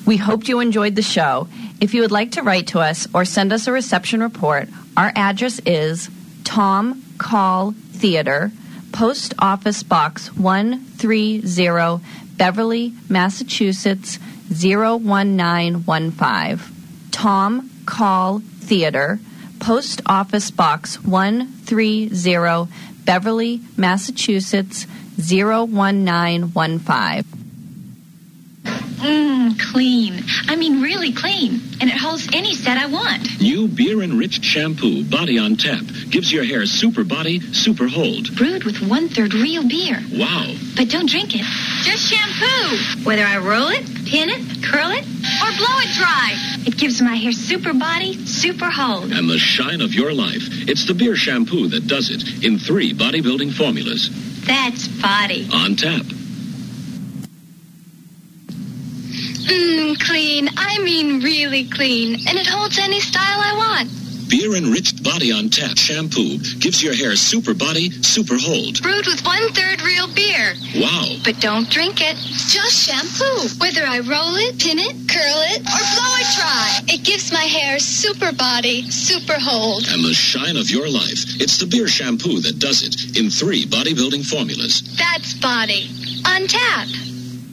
We hoped you enjoyed the show. If you would like to write to us or send us a reception report, our address is Tom Call Theater, Post Office Box 130, Beverly, Massachusetts 01915. Tom Call Theater, Post Office Box 130, Beverly, Massachusetts 01915. Clean. I mean really clean. And it holds any set I want. New beer-enriched shampoo, Body on Tap, gives your hair super body, super hold. Brewed with 1/3 real beer. Wow. But don't drink it. Just shampoo. Whether I roll it, pin it, curl it, or blow it dry. It gives my hair super body, super hold. And the shine of your life. It's the beer shampoo that does it in 3 bodybuilding formulas. That's body. On Tap. Clean. I mean really clean. And it holds any style I want. Beer-enriched Body on Tap shampoo gives your hair super body, super hold. Brewed with 1/3 real beer. Wow. But don't drink it. Just shampoo. Whether I roll it, pin it, curl it, or blow it dry. It gives my hair super body, super hold. And the shine of your life. It's the beer shampoo that does it in 3 bodybuilding formulas. That's body. On Tap.